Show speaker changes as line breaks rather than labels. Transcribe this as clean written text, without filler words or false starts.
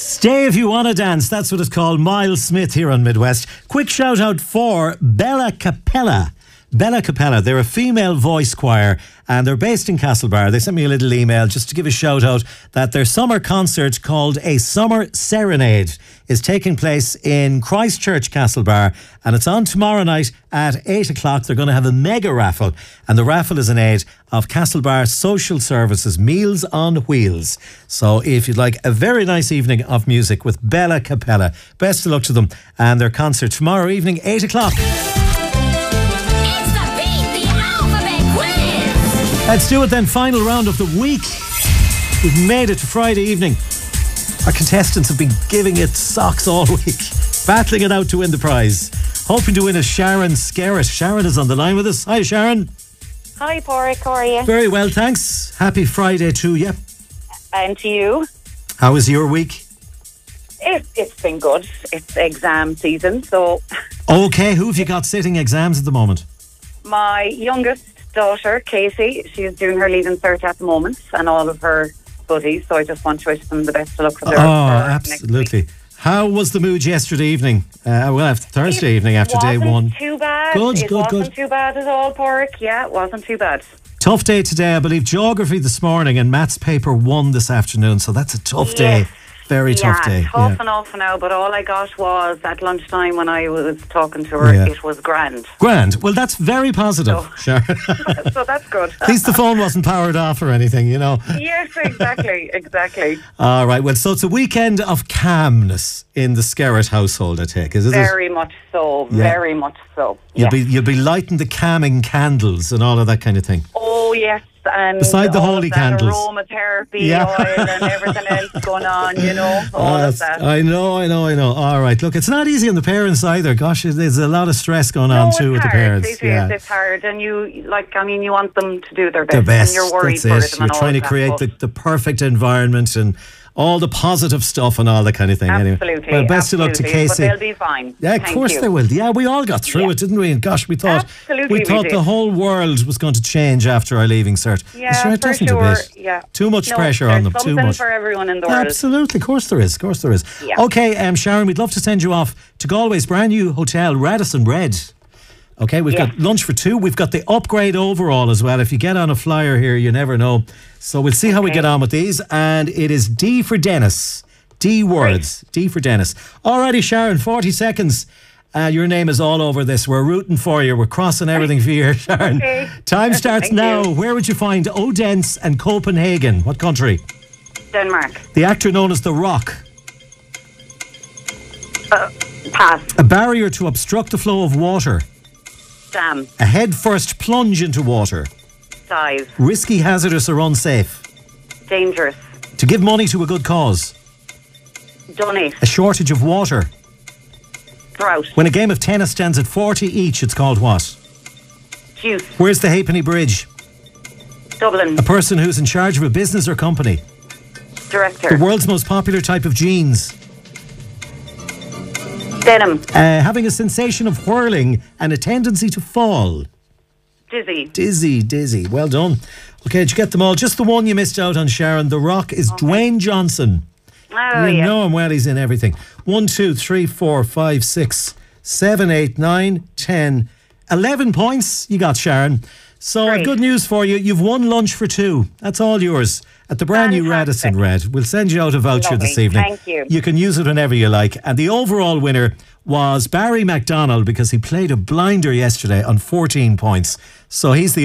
Stay if you want to dance. That's what it's called. Miles Smith here on Midwest. Quick shout out for Bella Capella. Bella Capella, they're a female voice choir and they're based in Castlebar. They sent me a little email just to give a shout out that their summer concert called A Summer Serenade is taking place in Christchurch, Castlebar, and it's on tomorrow night at 8 o'clock. They're going to have a mega raffle, and the raffle is in aid of Castlebar Social Services Meals on Wheels. So if you'd like a very nice evening of music with Bella Capella, best of luck to them and their concert tomorrow evening, 8 o'clock. Let's do it then. Final round of the week. We've made it to Friday evening. Our contestants have been giving it socks all week, battling it out to win the prize. Hoping to win a Sharon Skerritt. Sharon is on the line with us. Hi, Sharon.
Hi, Porrick. How are you?
Very well, thanks. Happy Friday to you.
And to you.
How was your week?
It's been good. It's exam season, so...
Okay, who have you got sitting exams at the moment?
My youngest daughter, Casey, she's doing her leaving cert at the moment, and all of her buddies, so I just want to wish them the best of luck for their
absolutely.
Next week.
How was the mood yesterday evening? After Thursday evening, after day one.
Too bad.
It
wasn't too bad at all, Porrick. Yeah, it wasn't too bad.
Tough day today. I believe geography this morning and maths paper 1 this afternoon, so that's a tough day. Very tough day.
Tough enough now, but all I got was at lunchtime when I was talking to her, it was grand.
Grand. Well, that's very positive, Sharon.
So that's good.
At least the phone wasn't powered off or anything, you know.
Yes, exactly.
All right, well, so it's a weekend of calmness in the Skerritt household, I take, is it?
Very much so, very much so.
You'll be lighting the calming candles and all of that kind of thing.
Oh, yes. And
beside the holy candles,
aromatherapy oil and everything else going on, you know, all of that.
I know. All right, look, it's not easy on the parents either. Gosh, there's a lot of stress going on too with the parents.
It's hard, and you want them to do their best. And you're worried for them.
You're trying to create the perfect environment and all the positive stuff and all that kind of thing.
Absolutely.
Anyway. Well, best of luck to Casey.
But they'll be fine.
Yeah, of course they will. Yeah, we all got through it, didn't we? And gosh, we thought the whole world was going to change after our leaving cert.
Yeah,
sure, it doesn't a bit. Yeah. Too much pressure on them. Too much
for everyone in the world.
Absolutely, of course there is.
Yeah.
Okay, Sharon, we'd love to send you off to Galway's brand new hotel, Radisson Red. Okay, we've got lunch for 2. We've got the upgrade overall as well. If you get on a flyer here, you never know. So we'll see how we get on with these. And it is D for Dennis. D words. Right. D for Dennis. Alrighty, Sharon, 40 seconds. Your name is all over this. We're rooting for you. We're crossing everything for you, Sharon.
Okay.
Time starts now. Where would you find Odense and Copenhagen? What country?
Denmark.
The actor known as The Rock.
Pass.
A barrier to obstruct the flow of water.
Dam.
A head-first plunge into water.
Dive.
Risky, hazardous or unsafe.
Dangerous.
To give money to a good cause.
Donate.
A shortage of water.
Drought.
When a game of tennis stands at 40 each, it's called what?
Juice.
Where's the Halfpenny Bridge?
Dublin.
A person who's in charge of a business or company.
Director.
The world's most popular type of jeans.
Denim.
Having a sensation of whirling and a tendency to fall. Dizzy. Well done. Okay, did you get them all? Just the one you missed out on, Sharon. The Rock is Dwayne Johnson. You know him well, he's in everything. 1, 2, 3, 4, 5, 6, 7, 8, 9, 10, 11 points you got, Sharon. So I've good news for you. You've won lunch for 2. That's all yours at the brand new Radisson Red. We'll send you out a voucher this evening.
Thank you.
You can use it whenever you like. And the overall winner was Barry McDonald because he played a blinder yesterday on 14 points. So he's the